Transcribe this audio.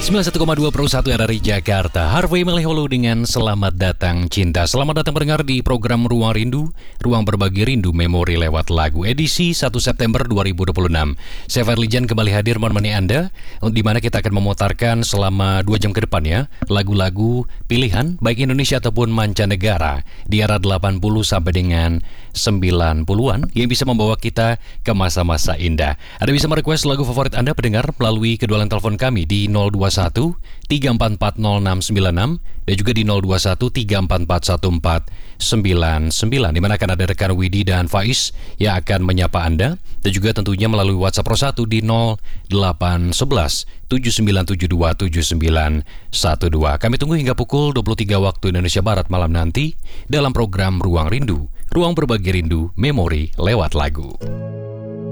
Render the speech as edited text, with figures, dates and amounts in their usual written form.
91,2 Pro 1 RRI Jakarta. Harvey Maliholo dengan Selamat Datang Cinta. Selamat datang pendengar di program Ruang Rindu, ruang berbagi rindu memori lewat lagu, edisi 1 September 2026. Saya Farlijan kembali hadir menemani Anda, di mana kita akan memutarkan selama 2 jam ke depan ya, lagu-lagu pilihan baik Indonesia ataupun mancanegara di era 80 sampai dengan 90-an yang bisa membawa kita ke masa-masa indah. Anda bisa merequest lagu favorit Anda pendengar melalui kedua line telepon kami di 021 3440696 dan juga di 021 3441499, di mana akan ada rekan Widi dan Faiz yang akan menyapa Anda, dan juga tentunya melalui WhatsApp Pro 1 di 0811 79727912. Kami tunggu hingga pukul 23 waktu Indonesia Barat malam nanti dalam program Ruang Rindu, ruang berbagi rindu memori lewat lagu.